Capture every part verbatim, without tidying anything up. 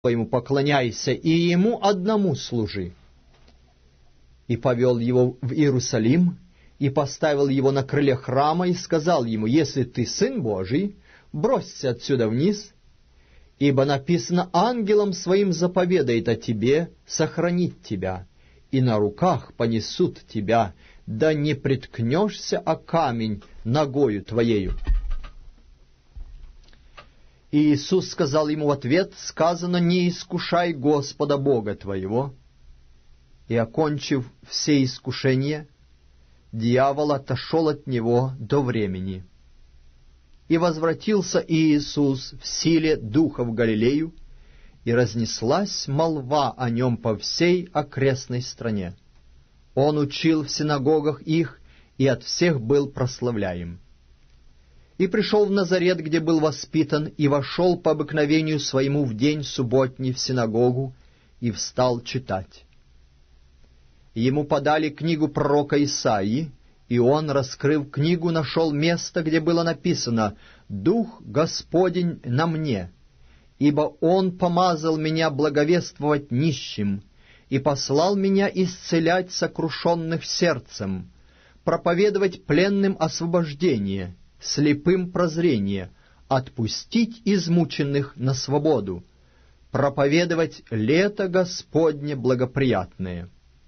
Ему поклоняйся, и Ему одному служи. И повел его в Иерусалим, и поставил его на крыле храма, и сказал ему: если ты Сын Божий, бросься отсюда вниз, ибо написано: ангелом своим заповедает о тебе сохранить тебя, и на руках понесут тебя, да не приткнешься о камень ногою твоею. И Иисус сказал ему в ответ: сказано: не искушай Господа Бога твоего. И, окончив все искушения, дьявол отошел от него до времени. И возвратился Иисус в силе Духа в Галилею, и разнеслась молва о нем по всей окрестной стране. Он учил в синагогах их, и от всех был прославляем. И пришел в Назарет, где был воспитан, и вошел по обыкновению своему в день субботний в синагогу, и встал читать. Ему подали книгу пророка Исаии, и он, раскрыв книгу, нашел место, где было написано: «Дух Господень на мне, ибо Он помазал меня благовествовать нищим, и послал меня исцелять сокрушенных сердцем, проповедовать пленным освобождение, слепым прозрение, отпустить измученных на свободу, проповедовать лето Господне благоприятное».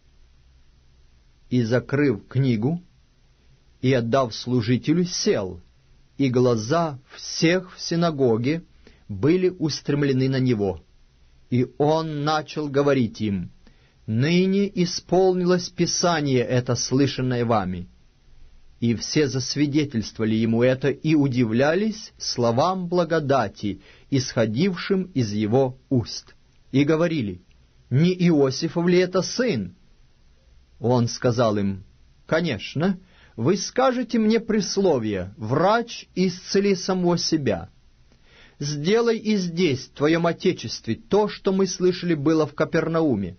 И, закрыв книгу, и отдав служителю, сел, и глаза всех в синагоге были устремлены на него. И он начал говорить им: «Ныне исполнилось Писание это, слышанное вами». И все засвидетельствовали ему это и удивлялись словам благодати, исходившим из его уст, и говорили: «Не Иосифов ли это сын?» Он сказал им: «Конечно, вы скажете мне присловие: врач, исцели самого себя. Сделай и здесь, в твоем отечестве, то, что мы слышали было в Капернауме».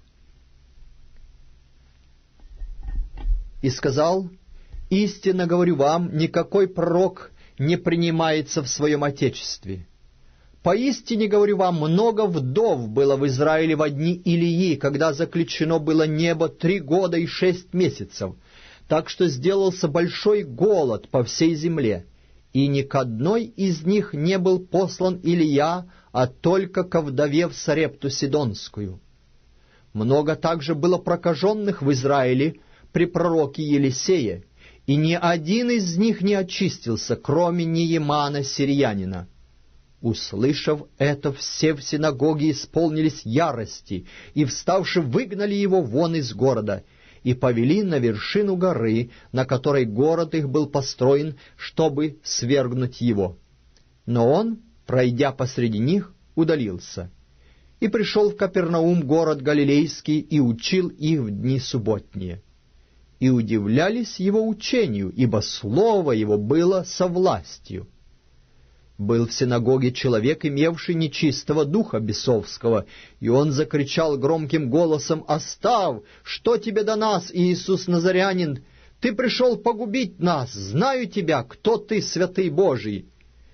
И сказал: «Истинно говорю вам, никакой пророк не принимается в своем отечестве. Поистине говорю вам, много вдов было в Израиле во дни Илии, когда заключено было небо три года и шесть месяцев, так что сделался большой голод по всей земле, и ни к одной из них не был послан Илия, а только ко вдове в Сарепту Сидонскую. Много также было прокаженных в Израиле при пророке Елисее, и ни один из них не очистился, кроме Неемана сириянина. Услышав это, все в синагоге исполнились ярости, и, вставши, выгнали его вон из города, и повели на вершину горы, на которой город их был построен, чтобы свергнуть его. Но он, пройдя посреди них, удалился. И пришел в Капернаум, город Галилейский, и учил их в дни субботние. И удивлялись его учению, ибо слово его было со властью. Был в синагоге человек, имевший нечистого духа бесовского, и он закричал громким голосом: «Оставь! Что тебе до нас, Иисус Назарянин? Ты пришел погубить нас! Знаю тебя, кто ты, святый Божий!»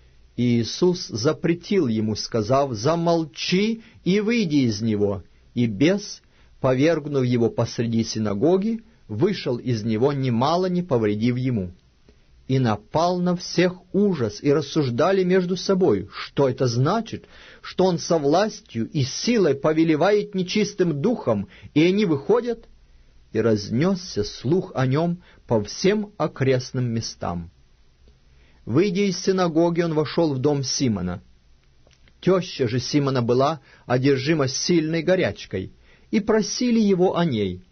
И Иисус запретил ему, сказав: «Замолчи и выйди из него». И бес, повергнув его посреди синагоги, вышел из него, немало не повредив ему. И напал на всех ужас, и рассуждали между собой, что это значит, что он со властью и силой повелевает нечистым духом, и они выходят. И разнесся слух о нем по всем окрестным местам. Выйдя из синагоги, он вошел в дом Симона. Теща же Симона была одержима сильной горячкой, и просили его о ней.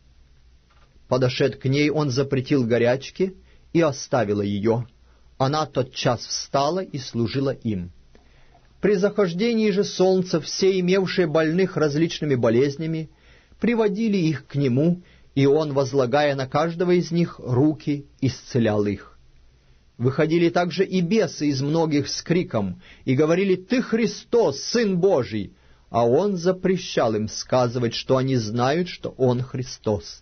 Подошед к ней, он запретил горячке, и оставила ее. Она тотчас встала и служила им. При захождении же солнца все, имевшие больных различными болезнями, приводили их к нему, и он, возлагая на каждого из них руки, исцелял их. Выходили также и бесы из многих с криком, и говорили: «Ты Христос, Сын Божий!» А он запрещал им сказывать, что они знают, что он Христос.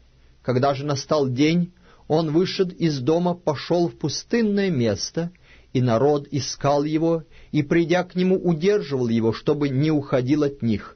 Когда же настал день, он, вышед из дома, пошел в пустынное место, и народ искал его, и, придя к нему, удерживал его, чтобы не уходил от них.